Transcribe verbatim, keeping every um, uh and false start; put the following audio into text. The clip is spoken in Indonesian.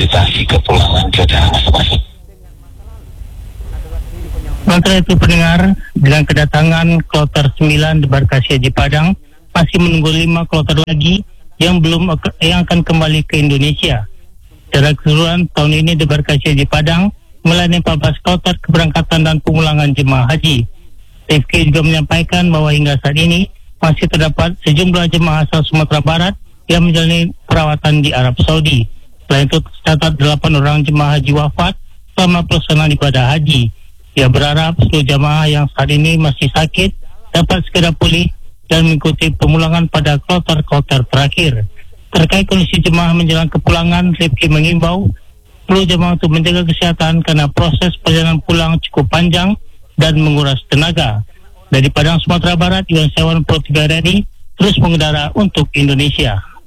fasilitasi kepulangan jemaah masing-masing. Sementara itu pendengar, dengan kedatangan kloter sembilan debarkasi Haji Padang, masih menunggu lima kloter lagi yang belum yang akan kembali ke Indonesia. Secara keseluruhan, tahun ini debarkasi Haji Padang melayani empat belas kloter keberangkatan dan pemulangan jemaah haji. T F K juga menyampaikan bahwa hingga saat ini masih terdapat sejumlah jemaah asal Sumatera Barat yang menjalani perawatan di Arab Saudi. Selain itu, tercatat delapan orang jemaah haji wafat selama pelaksanaan ibadah haji. Ia berharap seluruh jemaah yang saat ini masih sakit dapat segera pulih dan mengikuti pemulangan pada kloter-kloter terakhir. Terkait kondisi jemaah menjelang kepulangan, Rifki mengimbau seluruh jemaah untuk menjaga kesehatan karena proses perjalanan pulang cukup panjang dan menguras tenaga. Dari Padang, Sumatera Barat, Iwan Setiawan, Pro tiga R R I, terus mengudara untuk Indonesia.